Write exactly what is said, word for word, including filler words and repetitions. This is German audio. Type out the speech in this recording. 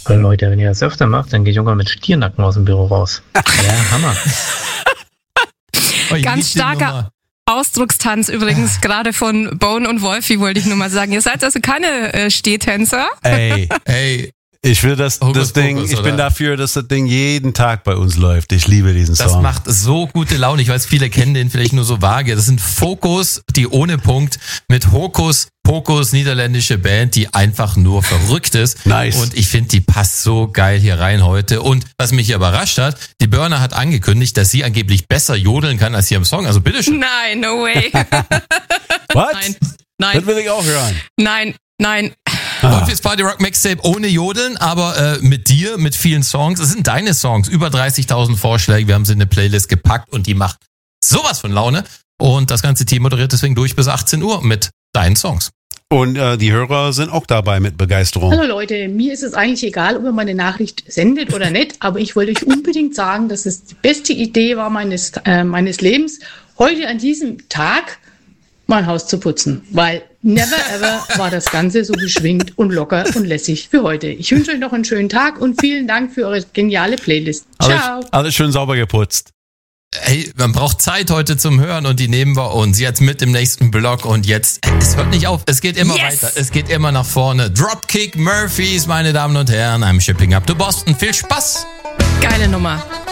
Leute, wenn ihr das öfter macht, dann geht Junge mit Stiernacken aus dem Büro raus. Ja, Hammer. Oh, Ganz starker Ausdruckstanz übrigens, gerade von Bone und Wolfi, wollte ich nur mal sagen. Ihr seid also keine äh, Stehtänzer. Ey, Ey, ich will das, Hokus das Ding, Pokus, ich bin oder? dafür, dass das Ding jeden Tag bei uns läuft. Ich liebe diesen das Song. macht so gute Laune. Ich weiß, viele kennen den vielleicht nur so vage. Das sind Fokus, die ohne Punkt mit Hokus Pokus, niederländische Band, die einfach nur verrückt ist. Nice. Und ich finde, die passt so geil hier rein heute. Und was mich hier überrascht hat, die Burner hat angekündigt, dass sie angeblich besser jodeln kann als hier im Song. Also bitteschön. Nein, no way. What? Nein, Das nein, will ich auch hören. nein, nein. Wolfis Party Rock Mixtape ohne Jodeln, aber äh, mit dir, mit vielen Songs. Es sind deine Songs, über dreißigtausend Vorschläge. Wir haben sie in eine Playlist gepackt und die macht sowas von Laune. Und das ganze Team moderiert deswegen durch bis achtzehn Uhr mit deinen Songs. Und äh, die Hörer sind auch dabei mit Begeisterung. Hallo Leute, mir ist es eigentlich egal, ob ihr meine Nachricht sendet oder nicht, aber ich wollte euch unbedingt sagen, dass es die beste Idee war meines, äh, meines Lebens, heute an diesem Tag mein Haus zu putzen, weil never ever war das Ganze so beschwingt und locker und lässig wie heute. Ich wünsche euch noch einen schönen Tag und vielen Dank für eure geniale Playlist. Ciao. Alles, alles schön sauber geputzt. Hey, man braucht Zeit heute zum Hören und die nehmen wir uns jetzt mit im nächsten Block und jetzt, es hört nicht auf, es geht immer Yes! weiter, es geht immer nach vorne. Dropkick Murphys, meine Damen und Herren, I'm shipping up to Boston. Viel Spaß! Geile Nummer.